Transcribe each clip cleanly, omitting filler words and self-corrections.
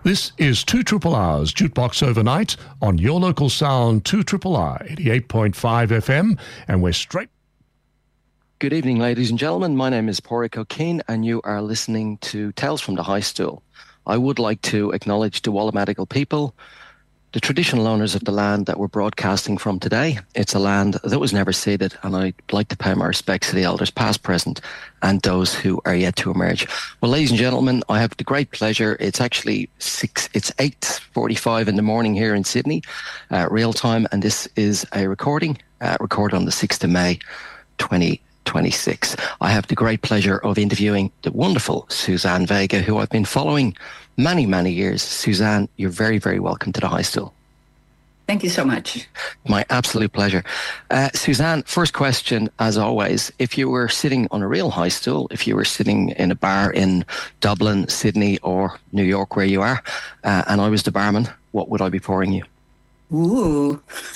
This is 2 Triple R's Jukebox Overnight on your local sound 2 Triple R 88.5 FM, and we're straight. Good evening, ladies and gentlemen. My name is Pádraig O'Keefe, and you are listening to Tales from the High Stool. I would like to acknowledge the Wallamadigal people, the traditional owners of the land that we're broadcasting from today. It's a land that was never ceded, and I'd like to pay my respects to the elders past, present, and those who are yet to emerge. Well, ladies and gentlemen, I have the great pleasure. It's actually 8:45 in the morning here in Sydney, real time, and this is a recorded on the 6th of May, 2026. I have the great pleasure of interviewing the wonderful Suzanne Vega, who I've been following many, many years. Suzanne, you're very, very welcome to the High Stool. Thank you so much. My absolute pleasure. Suzanne, first question, as always, if you were sitting on a real high stool, if you were sitting in a bar in Dublin, Sydney, or New York, where you are, and I was the barman, what would I be pouring you? Ooh.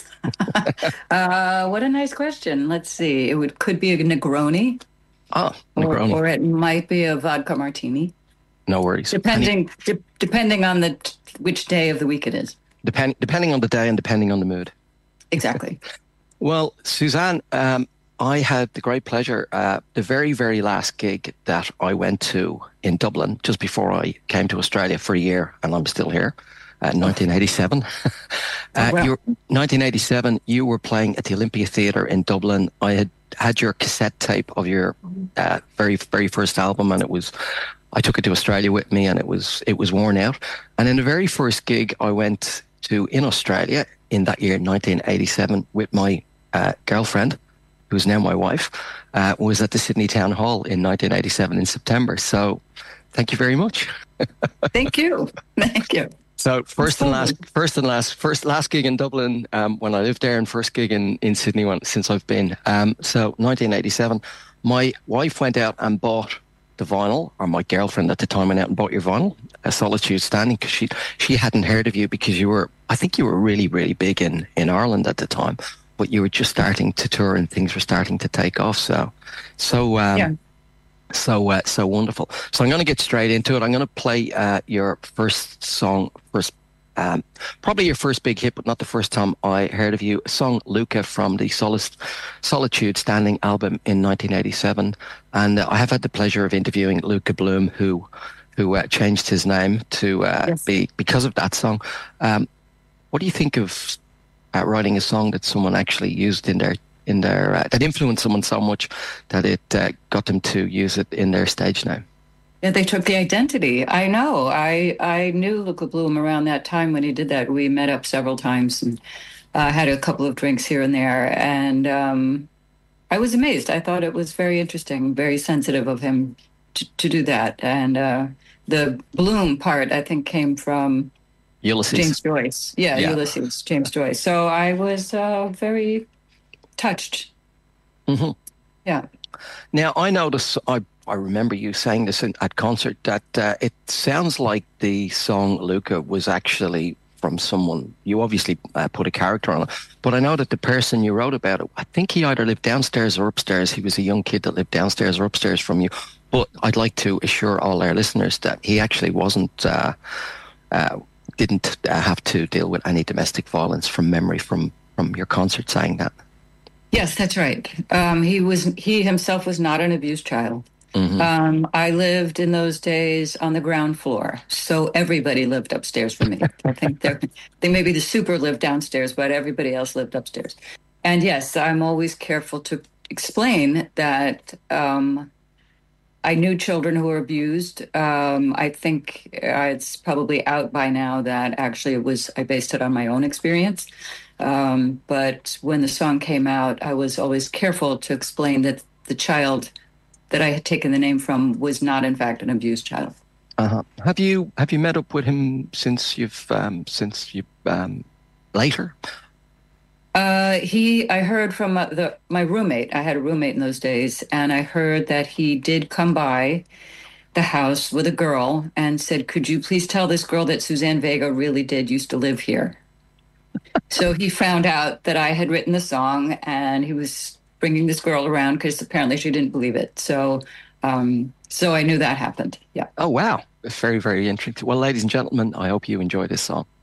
What a nice question. Let's see. Could be a Negroni. Oh, Negroni. Or it might be a vodka martini. No worries. Depending on which day of the week it is. Depending on the day and depending on the mood. Exactly. Well, Suzanne, I had the great pleasure, the very, very last gig that I went to in Dublin, just before I came to Australia for a year, and I'm still here, 1987. 1987, you were playing at the Olympia Theatre in Dublin. I had your cassette tape of your very, very first album, and I took it to Australia with me, and it was worn out. And in the very first gig I went to in Australia in that year, 1987, with my girlfriend, who's now my wife, was at the Sydney Town Hall in 1987 in September. So thank you very much. Thank you. Thank you. So first last gig in Dublin when I lived there, and first gig in Sydney since I've been. So 1987, my wife went out and bought the vinyl, or my girlfriend at the time went out and bought your vinyl, A Solitude Standing, because she hadn't heard of you, because I think you were really, really big in Ireland at the time, but you were just starting to tour and things were starting to take off. So wonderful. So I'm going to get straight into it. I'm going to play your first song, probably your first big hit, but not the first time I heard of you. A song, Luca, from the Solitude Standing album in 1987. And I have had the pleasure of interviewing Luca Bloom, who changed his name to be because of that song. What do you think of writing a song that someone actually used in their that influenced someone so much that it got them to use it in their stage name? Yeah, they took the identity. I know. I knew Luca Bloom around that time when he did that. We met up several times and had a couple of drinks here and there. And I was amazed. I thought it was very interesting, very sensitive of him to do that. And the Bloom part, I think, came from Ulysses. James Joyce. Yeah, Ulysses, James Joyce. So I was very touched. Mm-hmm. Yeah. Now, I notice, I remember you saying this at concert, that it sounds like the song Luca was actually from someone. You obviously put a character on it, but I know that the person you wrote about it, I think he either lived downstairs or upstairs. He was a young kid that lived downstairs or upstairs from you. But I'd like to assure all our listeners that he actually didn't have to deal with any domestic violence, from memory, from your concert saying that. Yes, that's right. He himself was not an abused child. Mm-hmm. I lived in those days on the ground floor, so everybody lived upstairs from me. I think they maybe the super lived downstairs, but everybody else lived upstairs. And yes, I'm always careful to explain that I knew children who were abused. I think it's probably out by now that actually I based it on my own experience. But when the song came out, I was always careful to explain that the child that I had taken the name from was not, in fact, an abused child. Uh-huh. Have you met up with him since you've later? I heard from my roommate. I had a roommate in those days, and I heard that he did come by the house with a girl and said, "Could you please tell this girl that Suzanne Vega really used to live here?" So he found out that I had written the song, and he was bringing this girl around because apparently she didn't believe it. So I knew that happened. Yeah. Oh, wow. very, very interesting. Well, ladies and gentlemen, I hope you enjoy this song.